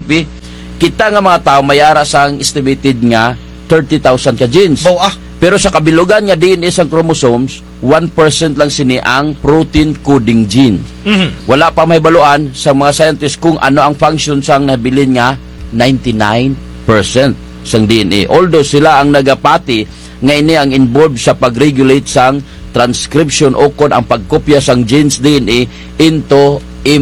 GP, kita nga mga tao mayara sang estimated nga 30,000 ka genes. Pero sa kabilugan nga DNA sang chromosomes, 1% lang sini ang protein coding gene. Wala pa may baluan sa mga scientists kung ano ang function sang nabilin nga 99% sang DNA. Although sila ang nagapati nga ini ang involved sa pag-regulate sang transcription o kon ang pagkopya sang genes DNA into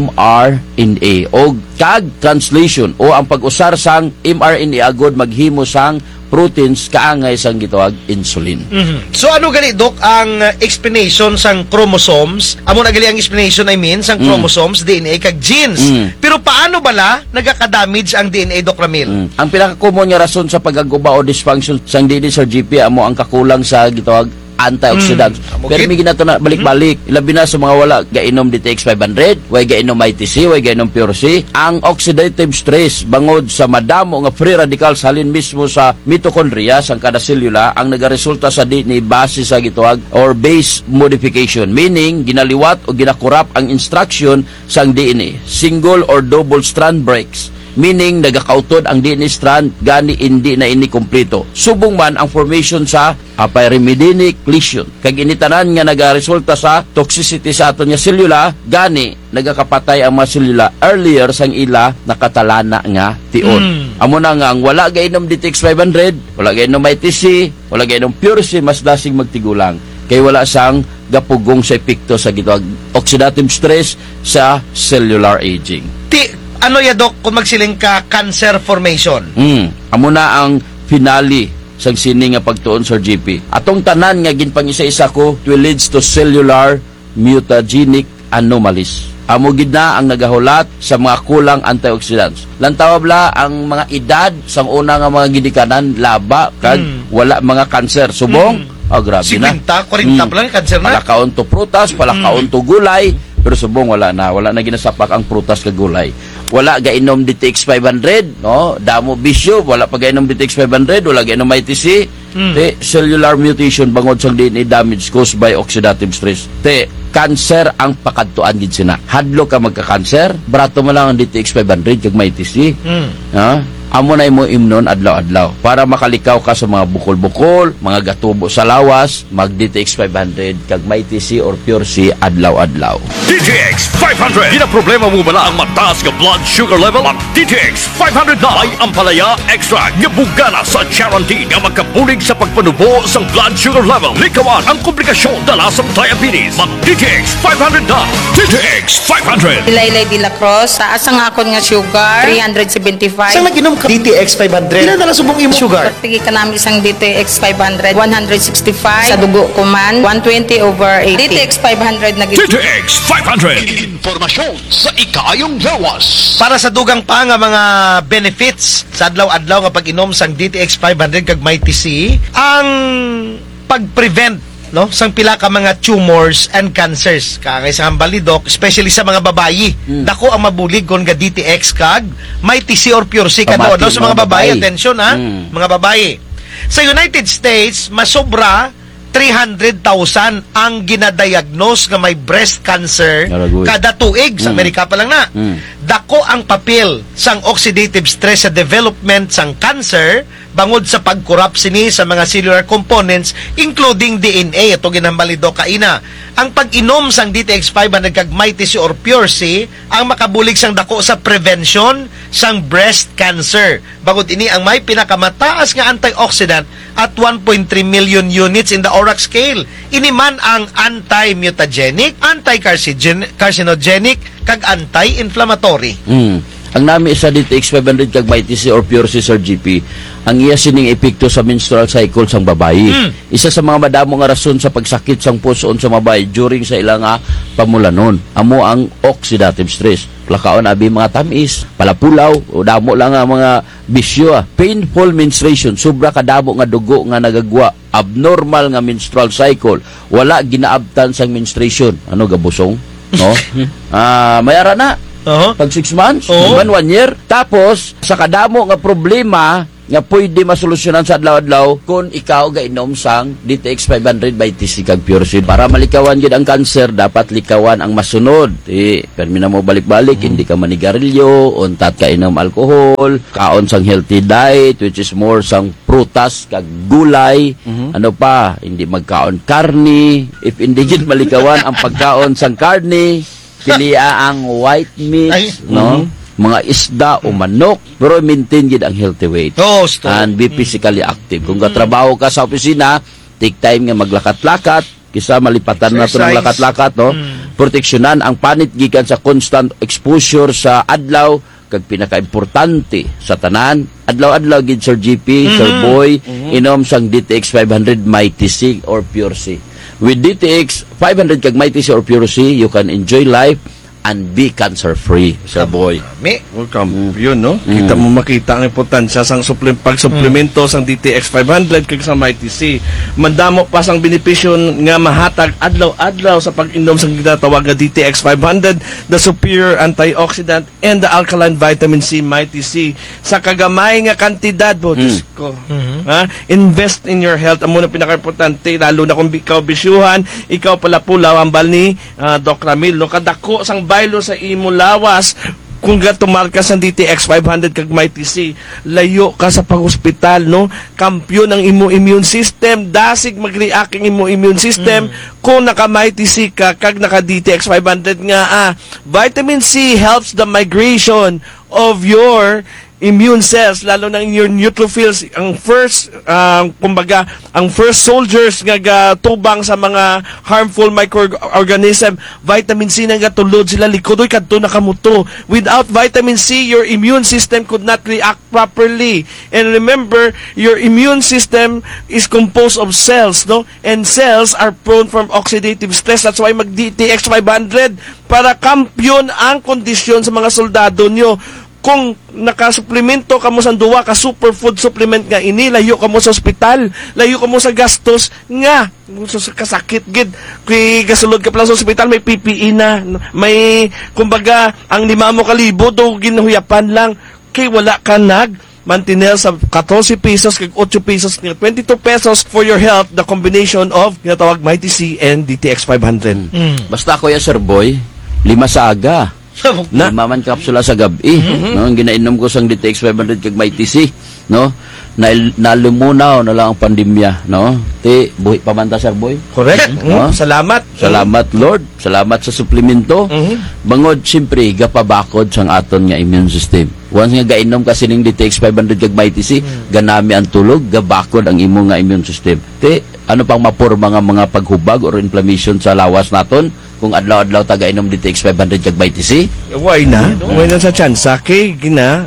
mRNA o kag translation o ang pag-usar sang mRNA agod maghimo sang proteins kaangay sang gitawag insulin. So ano gali Dok ang explanation sang chromosomes? Amo na gali ang explanation sang chromosomes, DNA kag genes. Pero paano bala nagaka-damage ang DNA, Dok Ramil? Ang pinaka-common nga rason sa pag-aguba o dysfunction sang DNA sa GP amo ang kakulang sa gitawag antioxidants. Pero may ginato na balik-balik. Ilabi na sa mga wala gainom DTX 500, way gainom ITC, way gainom Pure C. Ang oxidative stress bangod sa madamo nga free radicals halin mismo sa mitochondria sang kada selula ang nagaresulta sa DNA base sa gitawag or base modification, meaning ginaliwat o ginakurap ang instruction sang DNA, single or double strand breaks, meaning nagakautod ang DNA strand gani hindi na ini kompleto. Subong man ang formation sa pyrimidinic lesion. Kag initanan nga nagaresulta sa toxicity sa aton nga selula, gani nagakapatay ang mga selula earlier sang ila nakatalana nga tion. Amo na nga ang wala gainom DTX 500, wala gainom ITC, wala gainom Pure C, mas dasig magtigulang. Kay wala sang gapugong sa epekto sa gitawag oxidative stress sa cellular aging. Ano ya Dok kung magsiling ka cancer formation? Amo na ang finale sang sini nga pagtuon sa GP. Atong tanan nga ginpangisa-isa ko will leads to cellular mutagenic anomalies. Amo gid na ang nagahulat sa mga kulang antioxidants. Lantaw bla ang mga edad sang una nga mga gidikanan laba kag wala mga cancer. Subong grabe 50, na. 40 pa lang cancer na. Palakaon to prutas, palakaon to gulay, pero subong wala na ginasapak ang prutas kag gulay. Wala gainom DTX 500, no? Damo bisyo, wala pa gainom DTX 500, wala gainom ITC. Cellular mutation bangod sang DNA damage caused by oxidative stress. Cancer ang pakadtuan gid sina. Hadlo ka magka-cancer, brato mo lang ang DTX 500 kag ITC. Amo na mo imnon adlaw-adlaw para makalikaw ka sa mga bukol-bukol, mga gatubo sa lawas, mag DTX 500 kag ITC or Pure C adlaw-adlaw. DTX 500. Di na problema mo bala ang mataas nga blood sugar level? Mag DTX 500 na ay ampalaya extra nga bugana sa guarantee nga magkabulig sa pagpanubo sa blood sugar level. Likawan ang komplikasyon dala sa diabetes. Mag DTX 500 na. DTX 500. Ilaylay de la Cruz, taas ang akon nga sugar 375. Saan naginom ka DTX 500? Ilan na lang subong imo sugar? Pagtigi ka namin isang DTX 500, 165. Sa dugo ko man, 120/80. DTX 500 na DTX 500. Informasyon sa ikayong lawas. Para sa dugang pa nga mga benefits sa adlaw-adlaw nga pag-inom sang DTX 500 kag ITC, ang pag-prevent sang pila ka mga tumors and cancers kagay sa balidok, especially sa mga babayi. Dako ang mabulig kon ga DTX kag ITC or Pure C kado sa mga babayi. Attention mga babayi. Sa United States, masobra 300,000 ang ginadiagnose nga may breast cancer kada tuig. Sa Amerika pa lang na. Dako ang papel sang oxidative stress sa development sang cancer bangod sa pagkurap sini sa mga cellular components including DNA. Ito ginambalido kaina. Ang pag-inom sang DTX 500 kag ITC or Pure C ang makabulig sang dako sa prevention sang breast cancer. Bangod ini ang may pinakamataas nga antioxidant at 1.3 million units in the ORAC scale. Ini man ang anti-mutagenic, anti-carcinogenic, kag anti-inflammatory. Ang nami sa DTX 500 kag ITC or Pure C Sir GP, ang iya sining epekto sa menstrual cycle sang babayi. Isa sa mga madamo nga rason sa pagsakit sang puson sa babayi during sa ilang pamulanon. Amo ang oxidative stress. Plakaon abi mga tamis, palapulaw, o damo lang nga mga bisyo. Painful menstruation, sobra kadamo nga dugo nga nagagwa. Abnormal nga menstrual cycle. Wala ginaabtan sang menstruation. Ano gabusong? No? Mayara na. Pag 6 months, 1 year. Tapos, sa kadamo nga problema nga pwede masolusyonan sa adlaw-adlaw kung ikaw gainom sang DTX 500 by TC kag Pure Seed. Para malikawan gid ang cancer, dapat likawan ang masunod. Permi na mo balik-balik, hindi ka manigarilyo, untat ka inom alcohol, kaon sang healthy diet which is more sang prutas kag gulay, ano pa, hindi magkaon karni. If hindi gid malikawan ang pagkaon sang karni, pilia ang white meat, no? Mga isda o manok, pero maintain gid ang healthy weight. And be physically active. Kung katrabaho ka sa opisina, take time nga maglakat-lakat, kisa malipatan na to ng lakat-lakat, no? Proteksyonan ang panit gikan sa constant exposure sa adlaw, kag pinaka-importante sa tanan, adlaw-adlaw gid Sir GP, Sir Boy, inom sang DTX 500 Mighty C or Pure C. With DTX 500 kag Mighty C or Pure C, you can enjoy life and be cancer-free, Sir Boy. Welcome. Yun, no? Kita mo makita ang importansya sang pag-suplemento sang DTX 500 kag sa Mighty C. Mandamo pa sang benepisyo nga mahatag adlaw-adlaw sa pag-inom sang ginatawag nga DTX 500, the superior antioxidant and the alkaline vitamin C Mighty C. Sa kagamay nga kantidad mo, Diyos ko. Ha? Invest in your health. Ang muna pinaka-importante, lalo na kung ikaw bisyuhan, ikaw pala pulaw, ang bal ni Doc Ramil, no? Kadako sang baylo sa imo lawas, kung gatumal ka sa DTX 500 kag Mighty C, layo ka sa pag-hospital, no? Kampyon ang imo immune system, dasig mag-react ang imo immune system kung naka Mighty C ka kag naka DTX 500 nga. Vitamin C helps the migration of your immune cells, lalo na in your neutrophils, ang first kumbaga ang first soldiers nga tubang sa mga harmful microorganism. Vitamin C nga tulod sila likodoy kadto nakamuto. Without vitamin C, your immune system could not react properly. And remember, your immune system is composed of cells, no? And cells are prone from oxidative stress. That's why mag DTX 500 para kampyon ang kondisyon sa mga soldado nyo. Kung nakasuplemento ka mo sa duwa ka superfood supplement nga ini, layo ka mo sa ospital, layo ka mo sa gastos nga sa kasakit gid. Kay gasulod ka pala sa ospital, may PPE na, may kumbaga ang 5,000 do ginahuyapan lang, kay wala ka mantinel sa 14 pesos kag 8 pesos, 22 pesos for your health, the combination of ginatawag Mighty C and DTX 500. Basta ako ya Sir Boy, 5 sa aga. Na maman kapsula sa gabi, no? Ang ginainom ko sang DTX 500 kag Mighty C, no? Nalumunaw na lang ang pandemya, no? Buhi pa man ta, Sir Boy. Correct. No? Salamat. Salamat Lord. Salamat sa suplemento. Bangod siyempre gapabakod sang aton nga immune system. Once nga gainom ka sining DTX 500 kag Mighty C, ganami ang tulog, gabakod ang imo nga immune system. Ano pang maporma nga mga paghubag or inflammation sa lawas naton kung adlaw-adlaw taga-inom DTX 500 kag Mighty C? Why na? Why na sa tsansa? Kay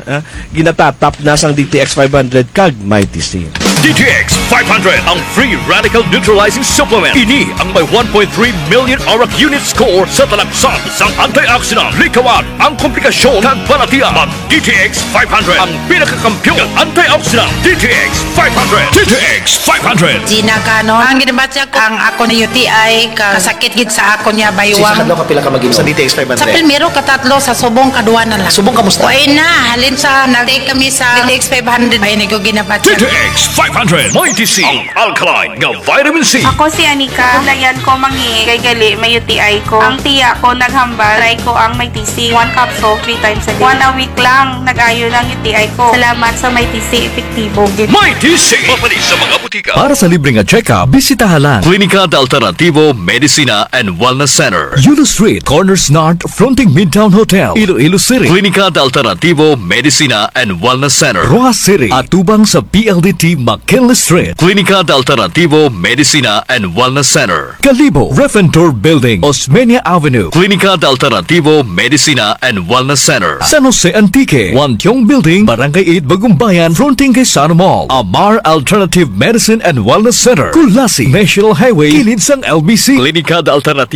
ginatatap na sang DTX 500 kag Mighty C. DTX 500 ang free radical neutralizing supplement. Ini ang may 1.3 million auric unit score sa talaksan sang antioxidant. Likawan ang komplikasyon kag balatian. Mag DTX 500 ang pinakakampiyon ng antioxidant. DTX 500. DTX 500. Gina Canon. Ang ginabatsa ko, ang ako na UTI, kasakit gid sa ako niya baywang. Sa kapila ka mag-inom sa DTX 500? Sa primero katatlo, sa subong kaduwa na lang. Subong kamusta? Uy na, halin sa, nag-take kami sa DTX 500. Ay, ko ginabatsa. DTX 500. Mighty C. Ang alkaline nga vitamin C. Ako si Anika. Dayan ko mangi kay gali may UTI ko. Ang tiya ko naghambal. Try ko ang may TC. 1 capsule 3 times a day. 1 a week lang nag-ayo ng UTI ko. Salamat sa may TC. Epektibo. Mighty C. Mapalis sa mga butika. Para sa libreng check-up, bisitahan Klinika de Alternativo Medicina and Wellness Center. Yulo Street, Corners North, fronting Midtown Hotel, Iloilo City. Klinika de Alternativo Medicina and Wellness Center. Rojas City, atubang sa PLDT McKinley Street. Klinika de Alternativo Medicina and Wellness Center. Calibo, Refentor Building, Osmeña Avenue. Klinika de Alternativo Medicina and Wellness Center. San Jose Antique, Wantiong Building, Barangay 8, Bagumbayan, fronting kay Sana Mall. Amar Alternative Medicine and Wellness Center. Kulasi, National Highway, kilid sang LBC. Klinika de Alternativo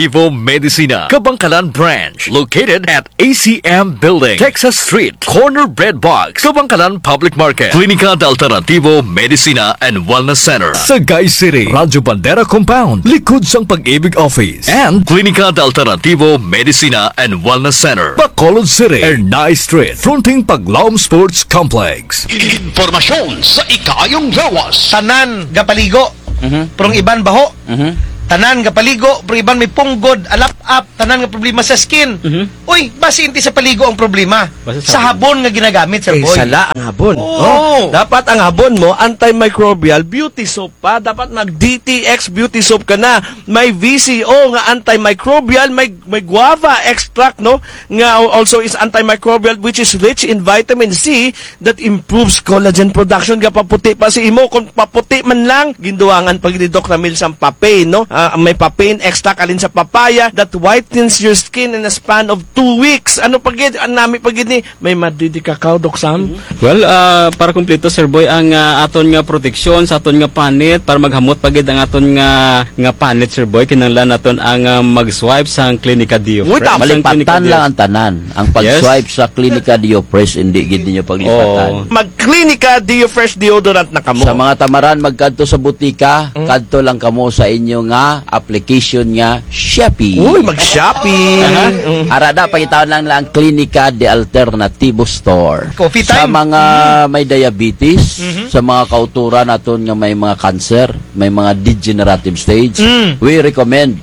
Medicina, Kabangkalan Branch, located at ACM Building, Texas Street, Corner Bread Box, Kabangkalan Public Market, Klinika de Alternativo Medicina and Wellness Center, Sagay City, Radyo Bandera Compound, likod sang Pag-ibig Office, and Klinika de Alternativo Medicina and Wellness Center, Bacolod City, Ernay Street, fronting Paglaom Sports Complex. Informasyon sa ikayong lawas. Tanan gapaligo. Prong iban baho. Tanan gapaligo, pero iban may punggod, alap-up, tanan nga problema sa skin. Uy, basi hindi sa paligo ang problema. Sa habon nga ginagamit, Sir Boy. Sala ang habon. Oo. Dapat ang habon mo, antimicrobial beauty soap pa. Dapat mag-DTX beauty soap ka na. May VCO nga antimicrobial, may guava extract, no? Nga also is antimicrobial, which is rich in vitamin C that improves collagen production. Nga paputi pa si imo. Kung paputi man lang, ginduangan pag ni Doc Ramil sa papain, no? May papain extract alin sa papaya that whitens your skin in a span of 2 weeks. Ano pagid? Ang nami pagid ni may madidi kakao, Doc Sam? Well, para kumpleto, Sir Boy, ang aton nga proteksyon sa aton nga panit para maghamot pagid ang aton nga panit, Sir Boy, kinahanglan naton ang mag-swipe sa Klinika Dio. Uy, Fresh. Malipatan lang ang tanan. Ang pag-swipe sa Klinika Dio Fresh, hindi gid niyo paglipatan. Mag-Klinika Dio Fresh Deodorant na kamo. Sa mga tamaran, magkadto sa butika, kadto lang kamo sa inyo nga application nga Shopee. Uy, mag-shopping. Arada, pagitawon lang lang Klinika de Alternativo Store. Coffee Sa time. mga may diabetes, sa mga kauturan naton nga may mga cancer, may mga degenerative stage, we recommend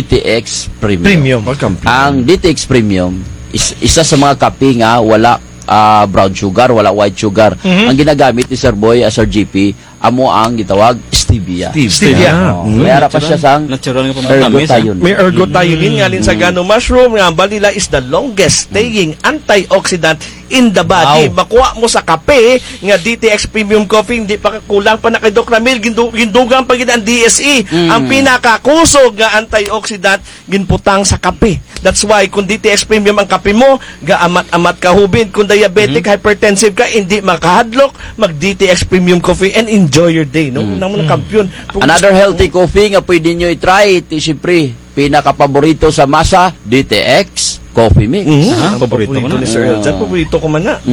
DTX Premium. Ang DTX Premium is isa sa mga kape nga wala brown sugar, wala white sugar. Ang ginagamit ni Sir Boy as Sir GP, amo ang gitawag stevia. Stevia. Mayara pa siya sang Natural nga pamatamis. ergotayon. May ergotayonin nga lin sa gano mushroom nga balila is the longest staying antioxidant in the body. Makuha mo sa kape nga DTX Premium Coffee, hindi pa kulang pa na kay Doc Ramil, gindugang pa gid ang DSE. Ang pinakakusog nga antioxidant ginputang sa kape. That's why kung DTX Premium ang kape mo, gaamat-amat ka hubin. Kung diabetic, hypertensive ka, hindi makahadlok, mag DTX Premium Coffee and enjoy your day, no? Nang mga kampiyon. Another healthy coffee nga pwede nyo i-try, siyempre, pinaka-paborito sa masa, DTX Coffee Mix. Paborito ni Sir Eljan. Paborito ko man na.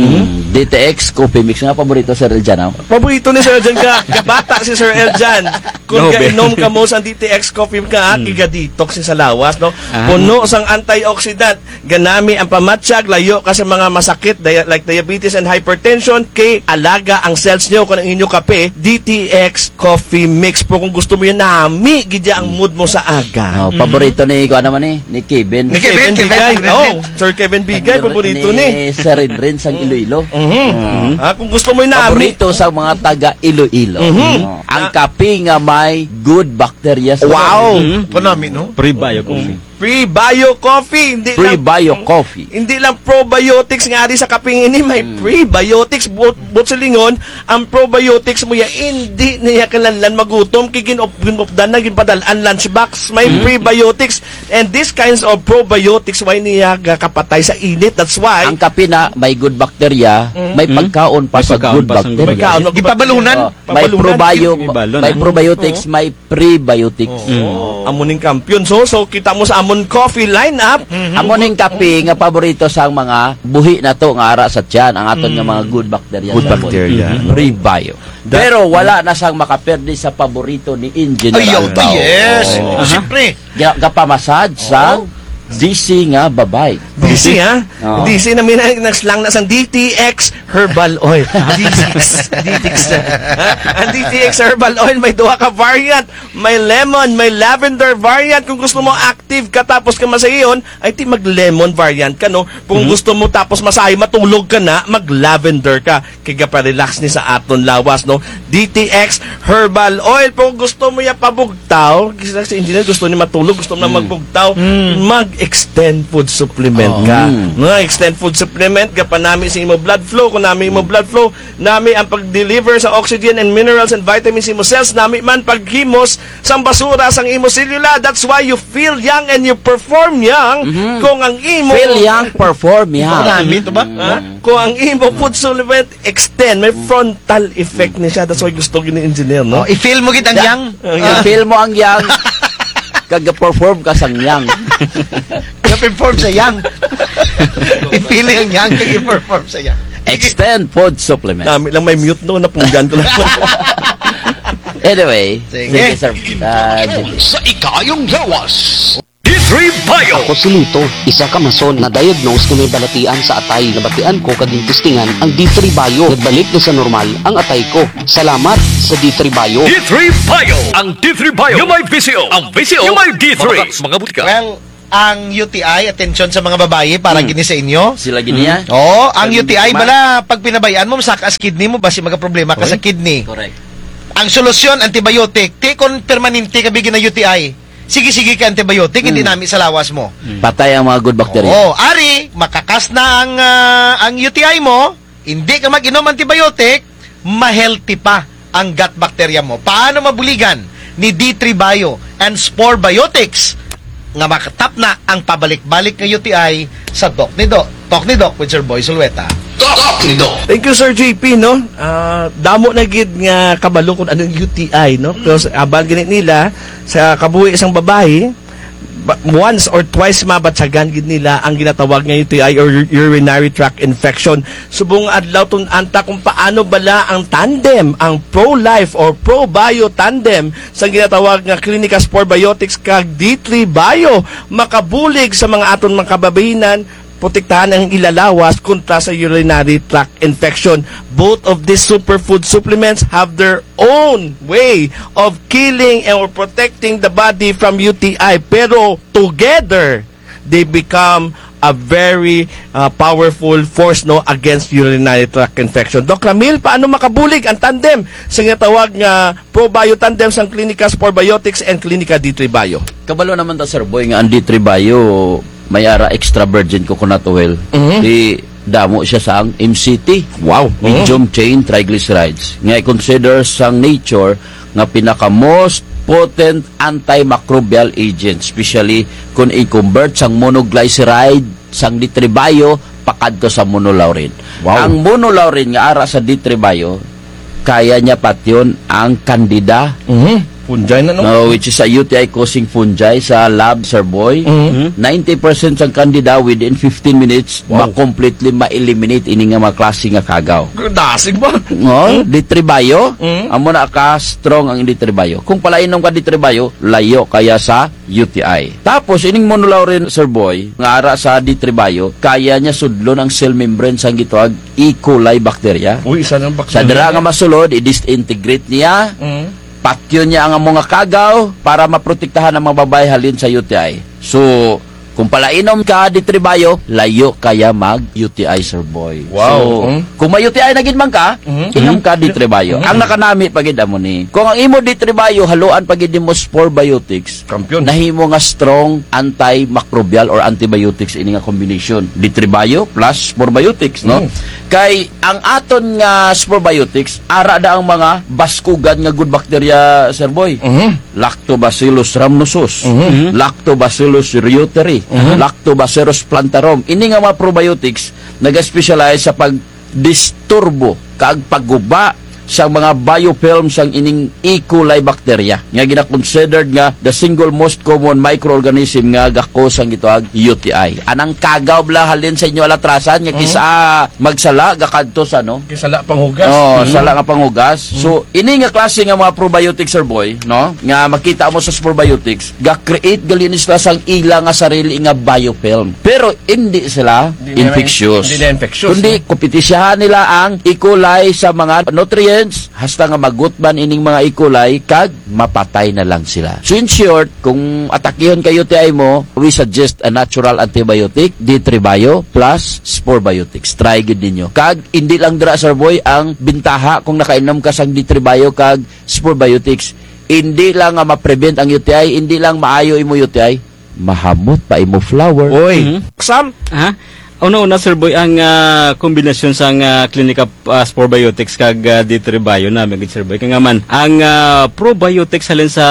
DTX Coffee Mix nga paborito Sir Eljan. Paborito ni Sir Eljan ka. Bata si Sir Eljan. Kung gainom ka mo sa DTX Coffee ka, kiga-detox sa lawas, no? Puno sang antioxidant. Ganami ang pamatsyag, layo ka sa mga masakit like diabetes and hypertension, kay alaga ang cells nyo kung ang inyo kape, DTX Coffee Mix. Pero kung gusto mo yun, nami, gidya ang mood mo sa aga. Paborito ni, kung ano man ni Kevin. Ni Kevin Bigay. Oh, Sir Kevin Bigay, paborito ni. Sir Rin sa Iloilo. Kung gusto mo yun, nami. Paborito sa mga taga Iloilo. Ang kape nga may good bacteria sa Wow! Panami, no? Pre-bio coffee. Pre-bio coffee. Hindi Pre-bio coffee. Hindi lang probiotics nga di sa kaping ini, may prebiotics. But sa lingon, ang probiotics mo ya, hindi niya kalanlan magutom, ginopdan na, ginpadalaan lunchbox. May prebiotics. And these kinds of probiotics, why niya kapatay sa init. That's why, Ang kape na may good bacteria, may pagkaon pa May sa pagkaon good pa sa bacteria. Pagkaon, Gipabalunan? May Ibalon, may probiotics, may prebiotics. amuning kampiyon. So kita mo sa Amon Coffee lineup. Amo ning kape nga paborito sa mga buhi na to nga ara sa tiyan, ang aton nga mga good bacteria. Good bacteria. Prebio. Pero wala na sang makaperde sa paborito ni Engineer Ayaw, Albao. yes. Siyempre. Gapamasad sa DC nga babay. DC ha? Oo. DC na nagslang na sang DTX Herbal Oil. DTX. Ang DTX Herbal Oil may duha ka variant. May lemon, may lavender variant. Kung gusto mo active ka tapos ka masayon, ay ti mag-lemon variant ka, no? Kung gusto mo tapos masahay, matulog ka na, mag-lavender ka. Kaya pa-relax ni sa aton lawas, no? DTX Herbal Oil. Kung gusto mo ya pabugtaw, kasi si engineer gusto niya matulog, gusto mo na magbugtaw, mag-extend food supplement ka. No, extend food supplement ka pa nami sa imo blood flow. Kung nami imo blood flow, nami ang pag-deliver sa oxygen and minerals and vitamins sa imo cells, nami man paghimos sang basura sang imo selula. That's why you feel young and you perform young. Kung ang imo Feel young, perform young. Panami, ito ba? kung ang imo food supplement extend, may frontal effect ni siya. That's why gusto ni engineer, no? I-feel mo git ang yang. Feel mo ang young, kag-perform ka sang young. Na-perform sa yang. Ipili ang yang kaya i-perform sa yang. Extend food supplement. Dami lang may mute no, napunggan ko lang. Anyway, Sige. sir. Sa ikayong lawas. D3 Bio. Ako si Lito, isa ka mason na diagnose na may balatian sa atay. Nabatian ko kaging testingan ang D3 Bio. Nagbalik na sa normal ang atay ko. Salamat sa D3 Bio. D3 Bio. Ang D3 Bio yung may VCO. Ang VCO yung may D3. Mga butika. Well, ang UTI, attention sa mga babae, para gini sa inyo. Sila giniya? Oo, ang UTI, bala, pag pinabayaan mo, masakas kidney mo, basi magka-problema ka sa kidney. Correct. Ang solusyon, antibiotic. Ti kon permanente ka bigyan na UTI. Sige ka antibiotic, hindi namin sa lawas mo. Patay ang mga good bacteria. Oo, ari, makakas na ang UTI mo, hindi ka mag-inom antibiotic, ma-healthy pa ang gut bacteria mo. Paano mabuligan ni D3 Bio and Spore Biotics nga makatap na ang pabalik-balik ng UTI sa Doc ni Doc. Talk ni Doc with Sir Boy Sulweta. Thank you, Sir JP, no? Damo na gid nga kabalo kung anong UTI, no? Because abal ginit nila sa kabuhi isang babae, once or twice mabatsagan gid nila ang ginatawag nga UTI or urinary tract infection. Subong adlaw tun anta kung paano bala ang tandem, ang pro-life or pro-bio tandem sa ginatawag nga Clinica Spore Biotics kag D3 Bio makabulig sa mga aton mga kababayenan, protektahan ang ilalawas kontra sa urinary tract infection. Both of these superfood supplements have their own way of killing and or protecting the body from UTI. Pero together, they become a very powerful force no against urinary tract infection. Doc Ramil, paano makabulig ang tandem sa tawag nga pro-bio tandem sa Clinica Spore Biotics and Clinica D3 Bio? Kabalo naman ta, Sir Boy, nga ang D3 Bio, mayara extra virgin coconut oil. Di damo siya sa ang MCT. Wow. Medium chain triglycerides. Nga i-consider sang nature nga pinaka most potent antimicrobial agent, especially kung i-convert sang monoglyceride sang D3 Bio pakadto sa monolaurin. Wow. Ang monolaurin nga ara sa D3 Bio, kaya niya patyon ang candida. Fungi na, no? No, which is a UTI causing fungi sa lab, Sir Boy. 90% ang candida within 15 minutes completely ma-eliminate ini nga mga klase nga kagaw. Dasig ba? No, D3 Bio, amo na ka strong ang D3 Bio. Kung palainom ka D3 Bio, layo kaya sa UTI. Tapos ining monolaurin, Sir Boy, nga ara sa D3 Bio, kaya niya sudlon ang cell membrane sang gitawag E. coli bacteria. Uy, isa ng Sa dira nga masulod, i-disintegrate niya. Patyon niya ang mga kagaw para maprotektahan ang mga babae halin sa UTI. So, kung palainom ka D3 Bio, layo kaya mag-UTI, Sir Boy. Wow. So, kung may UTI na gid man ka, inom ka D3 Bio. Ang nakanami pagid amo ni. Kung ang imo D3 Bio haluan pagid mo Spore Biotics, Kampiyon. nahimo nga strong antimicrobial or antibiotics ini nga combination. D3 Bio plus Spore Biotics, no? Kay ang aton nga Spore Biotics ara da ang mga baskugan nga good bacteria, Sir Boy. Lactobacillus rhamnosus, Lactobacillus reuteri, Lactobacillus plantarum. Ini nga mga probiotics nag-specialize sa pagdisturbo kag pagguba sa mga biofilms ang ining E. coli bacteria nga gina-considered nga the single most common microorganism nga gakos ang gitawag UTI. Anang kagaw bla halin sa inyo alatrasan nga kisa magsala gakadto sa no? Kisala panghugas. Oh, sala nga panghugas. So ini nga klase nga mga probiotics, Sir Boy, no? Nga makita mo sa probiotics, ga-create gali ni sila sang ila nga sarili nga biofilm. Pero hindi sila infectious. Hindi na infectious. Kundi kompetisyahan nila ang E. coli sa mga nutrients hasta nga magutban ining mga E. coli kag mapatay na lang sila. So in short, kung atakihon kayo UTI mo, we suggest a natural antibiotic, D3 Bio plus Spore Biotics. Try gid ninyo. Kag hindi lang dira, Sir Boy, ang bintaha kung nakainom ka sang D3 Bio kag Spore Biotics. Hindi lang nga ma-prevent ang UTI, hindi lang maayo imo UTI, mahamot pa imo flower. Oy. Sam? Ha? Una, Sir Boy, ang kombinasyon sa Clinica Spore Biotics kag D3 Bio namin, Sir Boy. Kaya nga man, ang probiotics halin sa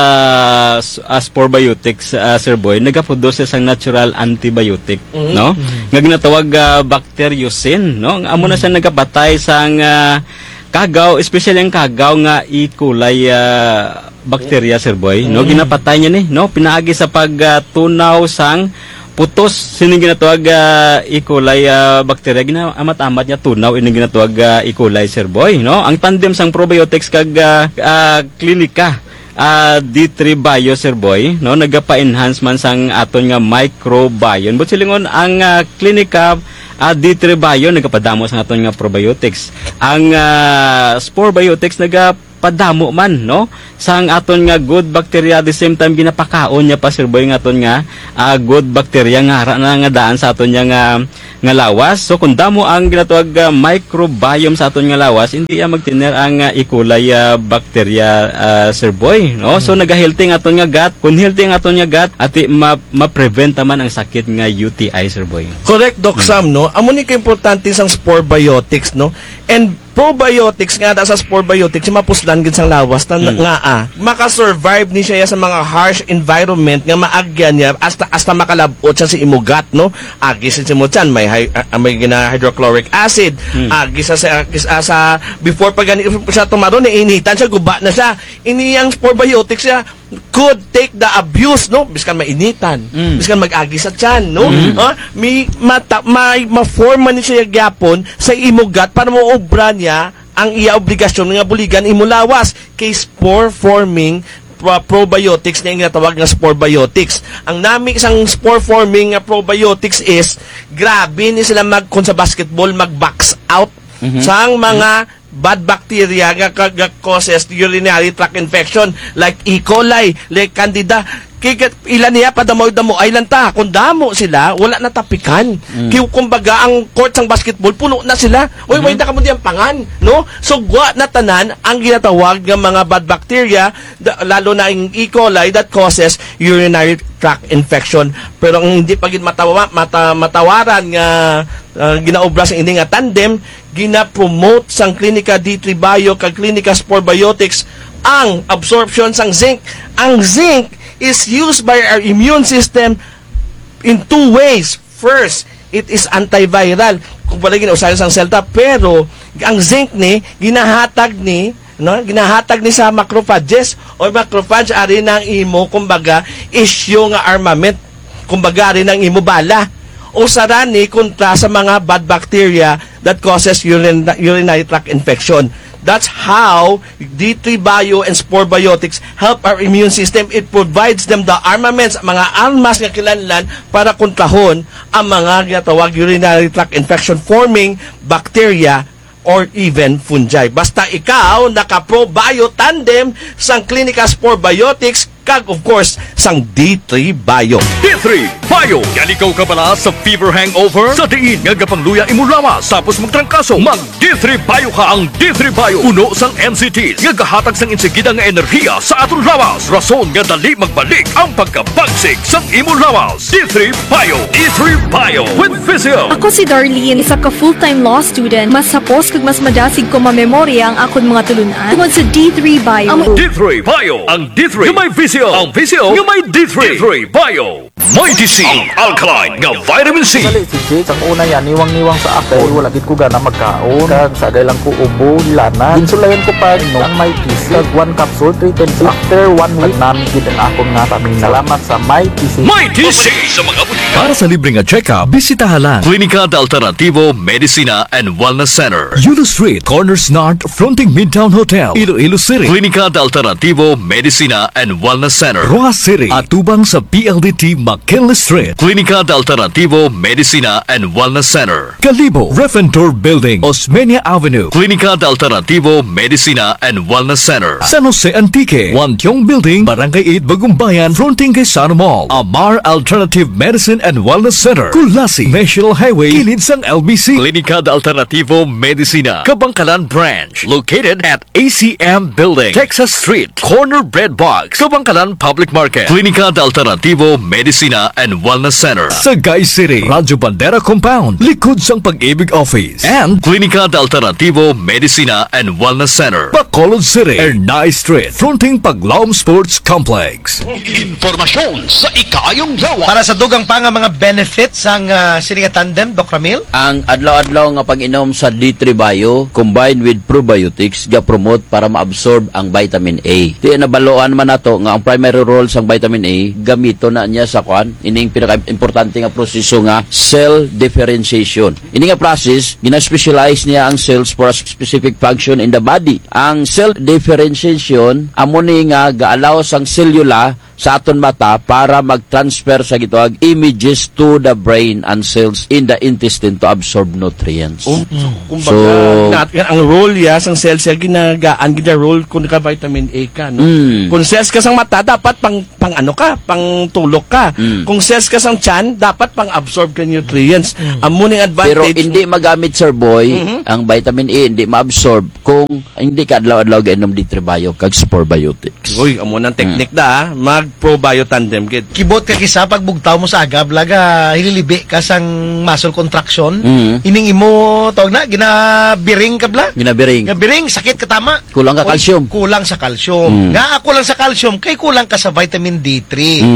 Spore Biotics, Sir Boy, nagaproduce sa natural antibiotic, no? Nga ginatawag bacteriocin, no? Amo na siya nagapatay sa kagaw, especially ang kagaw nga E. coli bacteria, Sir Boy. No, ginapatay niya ni, no, pinaagi sa pagtunaw sang putos sining ginatawag E. coli bacteria ginaamat-amat niya tunaw ining ginatawag E. coli, Sir Boy, no. Ang tandem sang probiotics kag klinika D3 Bio, Sir Boy, no, nagapa-enhance man sang aton nga microbiome. But silingon ang klinika D3 Bio nagapadamo sa aton nga probiotics. Ang Spore Biotics nagapadamo man, no, sang aton nga good bacteria, at the same time ginapakaon niya pa, Sir Boy, nga aton nga good bacteria nga ara na nga daan sa aton nga lawas. So kung damo ang ginatawag microbiome sa aton nga lawas, hindi magtiner ang E. coli bacteria, Sir Boy, no. So nagahealthy nga aton nga gut. Kung healthy nga aton nga gut, ati ma-prevent man ang sakit nga UTI, Sir Boy. Correct, Doc Sam, no? Amo ni ka-importante sang Spore Biotics, no? And probiotics nga sa Spore Biotics, mapuslan gid sang lawas nga makasurvive ni siya sa mga harsh environment nga maagyan niya hasta makalabot siya sa imugat, no? Agi sa simutsan may hydrochloric acid, agi sa before pa gani siya tumaro ni initan siya, guba na siya. Iniyang Spore Biotics siya could take the abuse, no, biskan mainitan, biskan mag-agi sa tiyan, no. May ma-form man siya gyapon sa imugat para maobra niya ang iya obligasyon nga buligan imulawas kay spore forming probiotics na yung natawag nga spore biotics. Ang nami isang spore forming probiotics is grabe ni sila kung sa basketball mag-box out sang mga bad bacteria nga causes urinary tract infection like E. coli, like Candida. Ilan niya padamo-damo ay lanta. Kung damo sila, wala na tapikan. Kumbaga ang court sang basketball puno na sila. Oy, wala ka mo diyang pangan, no? So gwa na tanan ang ginatawag ng mga bad bacteria, lalo na ang E. coli that causes urinary tract infection. Pero ang hindi pa gid matawaran nga ginaobra sa ini nga tandem, gina-promote sang Klinika D3 Bio kag Klinika Spore Biotics ang absorption sang zinc. Ang zinc is used by our immune system in two ways. First, it is antiviral. Kung pala ginausahan sang selta, pero ang zinc ni ginahatag ni sa macrophages o macrophage ari nang imo kumbaga issue nga armament, kumbaga ari nang imo bala o sarani kontra sa mga bad bacteria that causes urinary tract infection. That's how D3 Bio and Spore Biotics help our immune system. It provides them the armaments, mga armas nga kinahanglan para kontrahon ang mga ginatawag urinary tract infection forming bacteria or even fungi. Basta ikaw naka-Pro-Bio tandem sang Klinika Spore Biotics kag of course sang D3 Bio. D3 Bio. Galikaw ka pala sa fever hangover? Sa diin nga gapangluya imo lawas tapos magtrangkaso. Mag D3 Bio ka. Ang D3 Bio puno sang NCTs nga gahatag sang insigida nga enerhiya sa aton lawas. Rason nga dali magbalik ang pagkabagsik sang imo lawas. D3 Bio. D3 Bio with Physio. Ako si Darlene, isa ka full-time law student. Mas sapos kag mas madasig ko mamemorya ang akon mga tulunan tungod sa D3 Bio. D3 Bio. Ang D3 nga may Physio. Ang Physio nga may D3. D3 Bio. May DC. Ang alkaline nga vitamin C. Dali si Jake, ang una yan, niwang-niwang sa ako. Wala gid ko gana magkaon. Kag sagay lang ko ubo, lana. Ginsulayan ko pa ang may PC. Kag 1 capsule, 3 times. After 1 week, namin gid ang akong nga pamina. Salamat sa may PC. May DC sa mga butika. Para sa libre nga check-up, bisitahan lang Klinika de Alternativo Medicina and Wellness Center, Yulo Street, Corners North, fronting Midtown Hotel, Iloilo City. Klinika de Alternativo Medicina and Wellness Center, Rojas City, atubang sa PLDT McKinley Street. Klinika de Alternativo Medicina and Wellness Center, Calibo, Refentor Building, Osmeña Avenue. Klinika de Alternativo Medicina and Wellness Center, San Jose Antique, Wantiong Building, Barangay 8, Bagumbayan, fronting kay Sana Mall. Amar Alternative Medicine and Wellness Center, Kulasi, National Highway, kilid sang LBC. Klinika de Alternativo Medicina, Kabangkalan Branch, located at ACM Building, Texas Street, Corner Bread Box, Kabangkalan Public Market. Klinika de Alternativo Medicina Medicina and Wellness Center. Sagay City, Radyo Bandera Compound, likod sang Pag-ibig Office. And Klinika de Alternativo Medicina and Wellness Center, Bacolod City, Ernay Street, fronting Paglaom Sports Complex. Informasyon sa ikayong lawa. Para sa dugang pa nga mga benefits ang Sininga Tandem, Doc Ramil? Ang adlaw-adlaw nga pag-inom sa D3 Bio combined with probiotics ga-promote para ma-absorb ang vitamin A. Di nabaloan man nato nga ang primary role sang vitamin A gamito na niya sa kwan ining pinaka-importante nga proseso nga cell differentiation. Ini nga process gina-specialize niya ang cells for a specific function in the body. Ang cell differentiation amo ni nga ga-allow sang cellula sa aton mata para mag-transfer sa gitawag images to the brain and cells in the intestine to absorb nutrients. Kumbaga, ang role ya sang cells ya ginagaan gina role kung ka vitamin A ka, no? Kung cells ka sang mata dapat pang ano ka, pang tulok ka. Kung cells ka sang tiyan dapat pang absorb ka nutrients. Amo ning advantage. Pero hindi magamit, Sir Boy, ang vitamin A hindi ma-absorb kung hindi ka adlaw-adlaw gainom D3 Bio kag Sporbiotics. Uy, amo nang technique da, mag-probio tandem gid. Kibot ka kisa pag bugtaw mo sa agab laga hililibi ka sang muscle contraction. Ining imo tawag na ginabiring kabla. Ginabiring sakit ka tama. Kulang ka calcium. Kulang sa calcium. Nga kulang sa calcium kay kulang ka sa vitamin D3.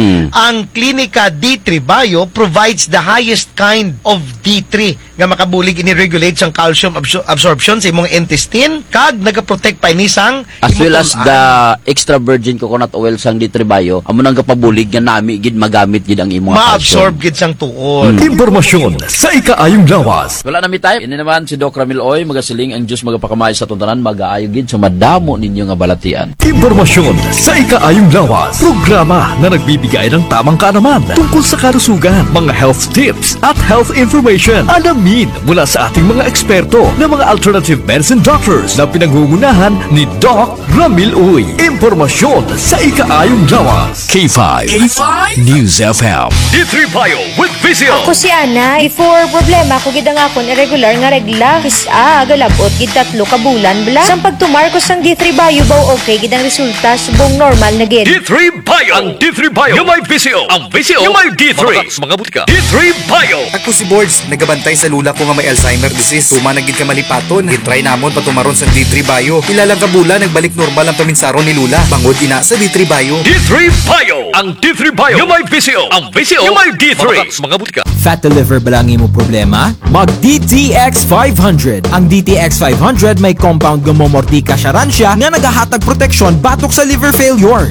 Ang Klinika D3 Bio provides the highest kind of D3 nga makabulig ini-regulate sang calcium absorption sa imong intestine kag nagaprotect pa ini sang as well as the extra virgin coconut oil sang D3 Bio amo nang kapabulig nga nami gid magamit gid ang imong ma-absorb gid sang tuod. Impormasyon sa ikaayong lawas. Wala na mi time. Ini naman si Doc Ramil Oy magasiling ang Dios magapakamay sa tuntanan mag-aayo gid sa madamo ninyo nga balatian. Impormasyon sa ikaayong lawas. Programa na nagbibigay ng tamang kaalaman tungkol sa kalusugan, mga health tips at health information. Alamin mula sa ating mga eksperto na mga alternative medicine doctors na pinangungunahan ni Doc Ramil Uy. Impormasyon sa ikaayong lawas. K5 News FM. D3 Bio with Vizio. Ako si Ana. Before problema ko gid ang akon irregular nga regla. Kisa galabot gid 3 ka bulan bla. Sang pagtumar ko sang D3 Bio baw okay gid ang resulta subong normal na gid. D3 Bio. Ang D3 Bio yung may Vizio. Ang Vizio yung may D3. Mga butika. D3 Bio. Ako si Boards, nagabantay sa lula ko nga may Alzheimer disease. Tuma na gid ka malipaton. Gitry namon patumaron sa D3 Bio. Ilalang ka bulan nagbalik normal ang paminsaron ni Lula. Bangod ina sa D3 Bio. D3 Bio. Ang D3 Bio yung may Vizio. Ang Vizio yung may D3. Mga butika. Fat liver ba lang imo problema? Mag DTX 500. Ang DTX 500 may compound gumomortika siya nga nagahatag proteksyon batok sa liver failure.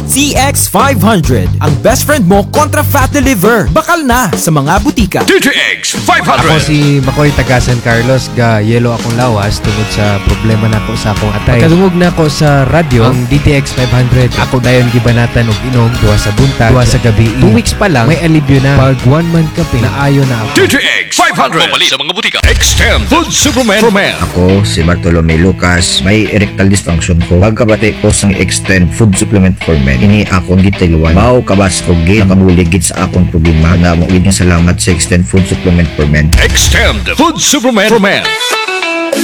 DTX 500. Ang best friend mo kontra fat liver. Bakal na sa mga butika. DTX 500. Ako si Makoy taga San Carlos ga yelo akong lawas tungod sa problema nako sa akong atay. Kadungog na ako sa radyo ang DTX 500. Ako dayon gibanatan og inom duha sa buntag, duha sa gabi. 2 weeks pa lang may alibyo na. Pag 1 month ka naayo na ako. DTX 500. Mamali sa mga butika. Extend Food Supplement for Men. Ako si Bartolome Lucas. May erectile dysfunction ko. Pagkabati ko sang Extend Food Supplement for Men. Ini akong gitiluan. Mao kabas ko gid nakabulig gid sa akong problema. Na mo salamat sa Extend Food Supplement for Men. Extend Food Supplement for Men.